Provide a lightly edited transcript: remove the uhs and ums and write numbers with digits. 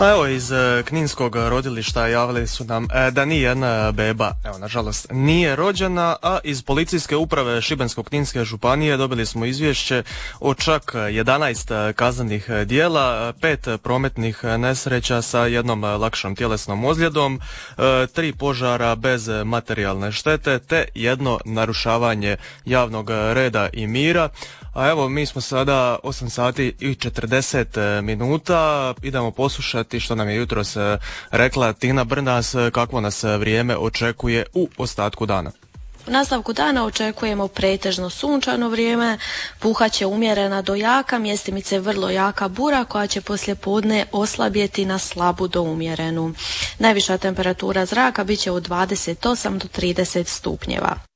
Pa evo, iz kninskog rodilišta javili su nam da nijedna beba, evo, nažalost, nije rođena, a iz policijske uprave Šibensko-kninske županije dobili smo izvješće o čak 11 kaznenih dijela, 5 prometnih nesreća sa jednom lakšom tjelesnom ozljedom, 3 požara bez materijalne štete, te jedno narušavanje javnog reda i mira. A evo, mi smo sada 8 sati i 40 minuta, idemo poslušati što nam je jutros rekla Tina Brnas, kakvo nas vrijeme očekuje u ostatku dana. U nastavku dana očekujemo pretežno sunčano vrijeme, puhaće umjerena do jaka, mjestimice vrlo jaka bura koja će poslijepodne oslabjeti na slabu do umjerenu. Najviša temperatura zraka bit će od 28 do 30 stupnjeva.